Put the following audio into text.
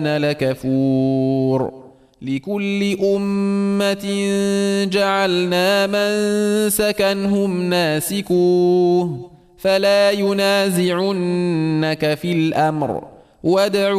لكفور لكل أمة جعلنا منسكا هم ناسكوه فلا ينازعنك في الأمر وادع